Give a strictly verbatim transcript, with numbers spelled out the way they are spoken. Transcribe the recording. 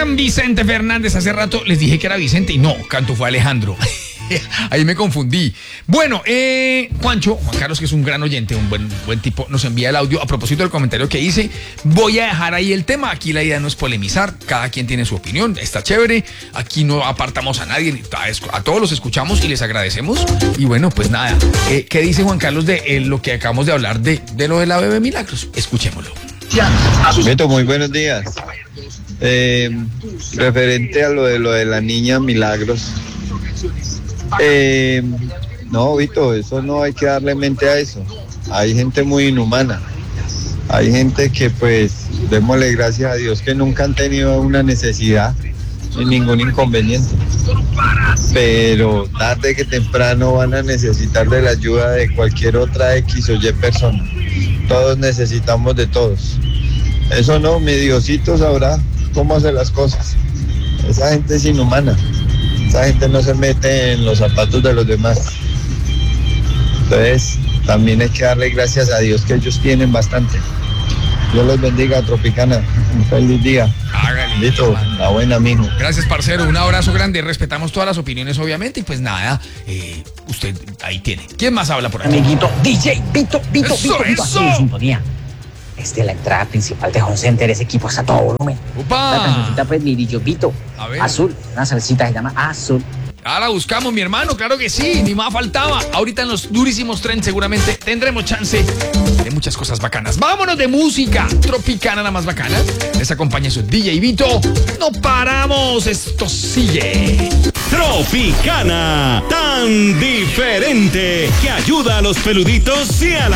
Oigan, Vicente Fernández, hace rato les dije que era Vicente y no, canto fue Alejandro. Ahí me confundí. Bueno, eh, Juancho, Juan Carlos, que es un gran oyente, un buen, buen tipo, nos envía el audio. A propósito del comentario que hice, voy a dejar ahí el tema. Aquí la idea no es polemizar, cada quien tiene su opinión, está chévere. Aquí no apartamos a nadie, a, a todos los escuchamos y les agradecemos. Y bueno, pues nada, eh, ¿qué dice Juan Carlos de eh, lo que acabamos de hablar de, de lo de la Bebé Milagros? Escuchémoslo. Beto, muy buenos días. Eh, referente a lo de lo de la niña Milagros. Eh, no, Vito, eso no hay que darle mente a eso. Hay gente muy inhumana. Hay gente que pues, démosle gracias a Dios que nunca han tenido una necesidad ni ningún inconveniente. Pero tarde que temprano van a necesitar de la ayuda de cualquier otra X o Y persona. Todos necesitamos de todos. Eso no, mi Diosito sabrá cómo hacer las cosas. Esa gente es inhumana. Esa gente no se mete en los zapatos de los demás. Entonces, también hay que darle gracias a Dios que ellos tienen bastante. Dios los bendiga, Tropicana. Un feliz día. Hágale. Listo, la buena, mijo. Gracias, parcero. Un abrazo grande. Respetamos todas las opiniones, obviamente. Y pues nada, eh, usted ahí tiene. ¿Quién más habla por aquí? Amiguito, D J, Vito, Vito, Eso, Vito, Vito, eso. aquí de sintonía. Este, la entrada principal de Home Center, ese equipo está a todo volumen. ¡Upa! La cancioncita, pues, Lirillo, Vito. A ver. Azul, una salsita se llama Azul. Ah, la buscamos, mi hermano, claro que sí, ni más faltaba. Ahorita en los durísimos trends seguramente tendremos chance de muchas cosas bacanas. Vámonos de música tropicana, la más bacana. Les acompaña su D J Vito. No paramos, esto sigue. Tropicana, tan diferente que ayuda a los peluditos y a la